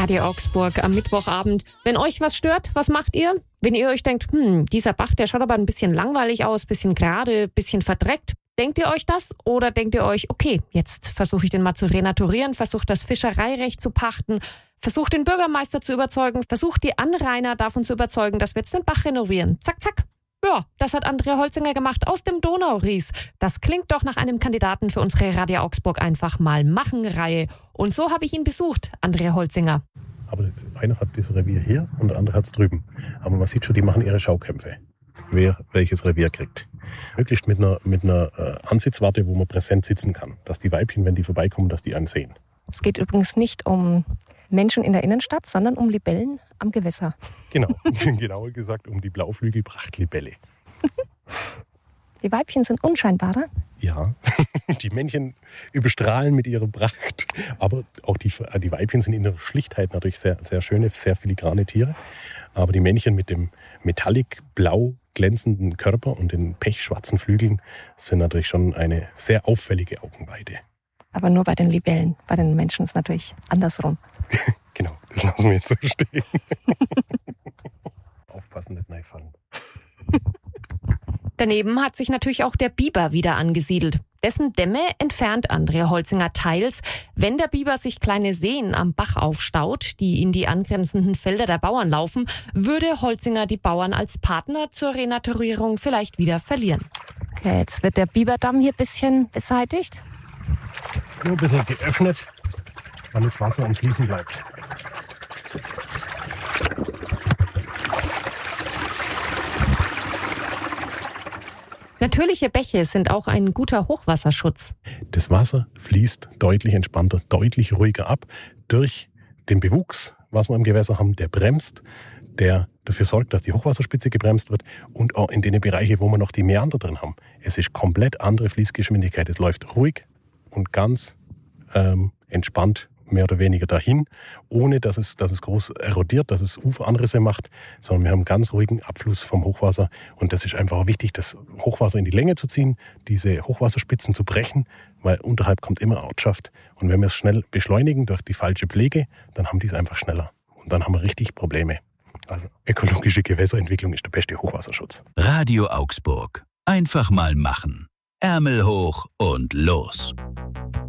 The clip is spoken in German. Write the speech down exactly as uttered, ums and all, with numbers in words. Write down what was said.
Radio Augsburg am Mittwochabend. Wenn euch was stört, was macht ihr? Wenn ihr euch denkt, hm, dieser Bach, der schaut aber ein bisschen langweilig aus, bisschen gerade, bisschen verdreckt. Denkt ihr euch das? Oder denkt ihr euch, okay, jetzt versuche ich den mal zu renaturieren, versuche das Fischereirecht zu pachten, versuche den Bürgermeister zu überzeugen, versuche die Anrainer davon zu überzeugen, dass wir jetzt den Bach renovieren. Zack, zack. Ja, das hat Andrea Holzinger gemacht aus dem Donauries. Das klingt doch nach einem Kandidaten für unsere Radio Augsburg einfach mal machen-Reihe. Und so habe ich ihn besucht, Andrea Holzinger. Aber einer hat das Revier hier und der andere hat es drüben. Aber man sieht schon, die machen ihre Schaukämpfe, wer welches Revier kriegt. Möglichst mit einer, mit einer äh, Ansitzwarte, wo man präsent sitzen kann. Dass die Weibchen, wenn die vorbeikommen, dass die einen sehen. Es geht übrigens nicht um Menschen in der Innenstadt, sondern um Libellen am Gewässer. Genau, genauer gesagt um die Blauflügelprachtlibelle. Die Weibchen sind unscheinbarer? Ja, die Männchen überstrahlen mit ihrer Pracht. Aber auch die, die Weibchen sind in der Schlichtheit natürlich sehr, sehr schöne, sehr filigrane Tiere. Aber die Männchen mit dem metallic blau glänzenden Körper und den pechschwarzen Flügeln sind natürlich schon eine sehr auffällige Augenweide. Aber nur bei den Libellen. Bei den Menschen ist es natürlich andersrum. Genau, das lassen wir jetzt so stehen. Aufpassen, nicht reinfallen. Daneben hat sich natürlich auch der Biber wieder angesiedelt. Dessen Dämme entfernt Andrea Holzinger teils. Wenn der Biber sich kleine Seen am Bach aufstaut, die in die angrenzenden Felder der Bauern laufen, würde Holzinger die Bauern als Partner zur Renaturierung vielleicht wieder verlieren. Okay, jetzt wird der Biberdamm hier ein bisschen beseitigt. Nur ein bisschen geöffnet, damit das Wasser am Fließen bleibt. Natürliche Bäche sind auch ein guter Hochwasserschutz. Das Wasser fließt deutlich entspannter, deutlich ruhiger ab durch den Bewuchs, was wir im Gewässer haben, der bremst, der dafür sorgt, dass die Hochwasserspitze gebremst wird und auch in den Bereichen, wo wir noch die Mäander drin haben. Es ist komplett andere Fließgeschwindigkeit. Es läuft ruhig und ganz ähm, entspannt mehr oder weniger dahin, ohne dass es, dass es groß erodiert, dass es Uferanrisse macht, sondern wir haben einen ganz ruhigen Abfluss vom Hochwasser. Und das ist einfach auch wichtig, das Hochwasser in die Länge zu ziehen, diese Hochwasserspitzen zu brechen, weil unterhalb kommt immer Ortschaft. Und wenn wir es schnell beschleunigen durch die falsche Pflege, dann haben die es einfach schneller. Und dann haben wir richtig Probleme. Also ökologische Gewässerentwicklung ist der beste Hochwasserschutz. Radio Augsburg. Einfach mal machen. Ärmel hoch und los.